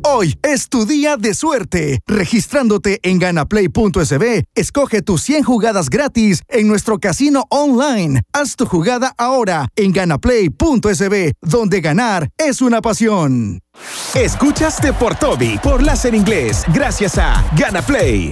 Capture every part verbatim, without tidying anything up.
Hoy es tu día de suerte. Registrándote en ganaplay punto es be, escoge tus cien jugadas gratis en nuestro casino online. Haz tu jugada ahora en ganaplay punto es be, donde ganar es una pasión. Escuchas Deportobi por Láser Inglés, gracias a Ganaplay.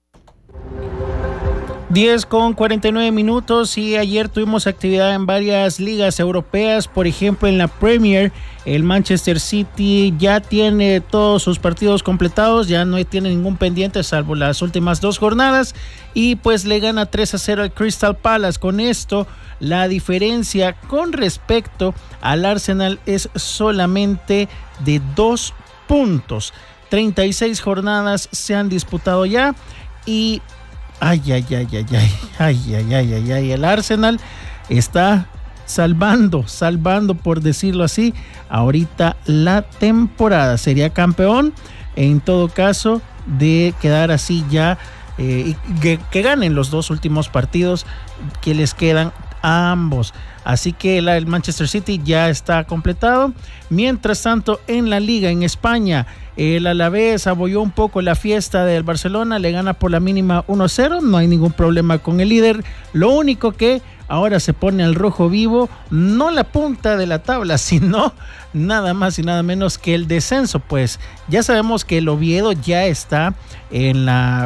diez con cuarenta y nueve minutos y ayer tuvimos actividad en varias ligas europeas, por ejemplo en la Premier, el Manchester City ya tiene todos sus partidos completados, ya no tiene ningún pendiente salvo las últimas dos jornadas y pues le gana tres a cero al Crystal Palace. Con esto la diferencia con respecto al Arsenal es solamente de dos puntos. treinta y seis jornadas se han disputado ya y Ay, ay, ay, ay, ay, ay, ay, ay, ay, ay, el Arsenal está salvando, salvando por decirlo así, ahorita la temporada. Sería campeón en todo caso de quedar así ya, eh, y que, que ganen los dos últimos partidos que les quedan a ambos. Así que el, el Manchester City ya está completado. Mientras tanto, en la Liga en España, el Alavés abolló un poco la fiesta del Barcelona, le gana por la mínima uno cero, no hay ningún problema con el líder. Lo único que ahora se pone al rojo vivo, no la punta de la tabla, sino nada más y nada menos que el descenso. Pues ya sabemos que el Oviedo ya está en la,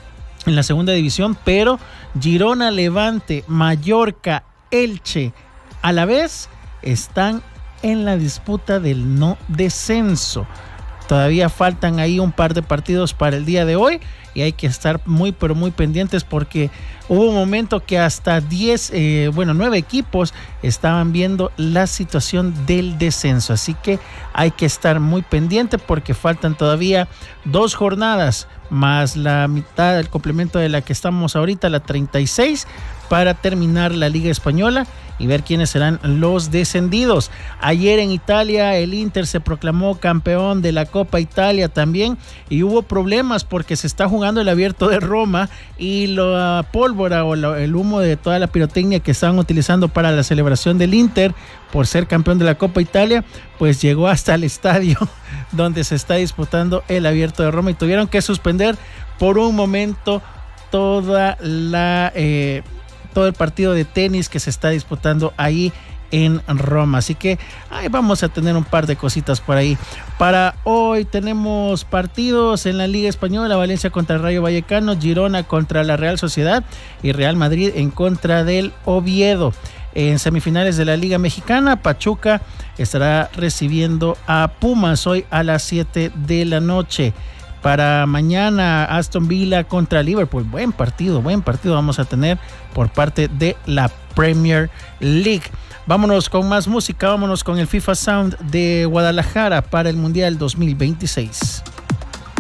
en la segunda división, pero Girona, Levante, Mallorca, Elche, Alavés están en la disputa del no descenso. Todavía faltan ahí un par de partidos para el día de hoy y hay que estar muy pero muy pendientes porque hubo un momento que hasta diez, eh, bueno, nueve equipos estaban viendo la situación del descenso. Así que hay que estar muy pendiente porque faltan todavía dos jornadas más la mitad del complemento de la que estamos ahorita, la treinta y seis, para terminar la Liga Española y ver quiénes serán los descendidos. Ayer en Italia el Inter se proclamó campeón de la Copa Italia también y hubo problemas porque se está jugando el Abierto de Roma y la pólvora o la, el humo de toda la pirotecnia que estaban utilizando para la celebración del Inter por ser campeón de la Copa Italia, pues llegó hasta el estadio donde se está disputando el Abierto de Roma y tuvieron que suspender por un momento toda la... Eh, todo el partido de tenis que se está disputando ahí en Roma. Así que ahí vamos a tener un par de cositas por ahí. Para hoy tenemos partidos en la Liga Española: Valencia contra el Rayo Vallecano, Girona contra la Real Sociedad y Real Madrid en contra del Oviedo. En semifinales de la Liga Mexicana, Pachuca estará recibiendo a Pumas hoy a las siete de la noche. Para mañana, Aston Villa contra Liverpool. Buen partido, buen partido vamos a tener por parte de la Premier League. Vámonos con más música, vámonos con el FIFA Sound de Guadalajara para el Mundial dos mil veintiséis.